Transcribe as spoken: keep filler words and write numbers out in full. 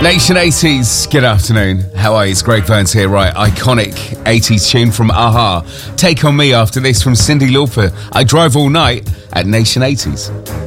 Nation eighties, good afternoon. How are you? It's Greg Burns here. Right, iconic eighties tune from a-ha. Take On Me after this from Cyndi Lauper. I Drive All Night at Nation eighties.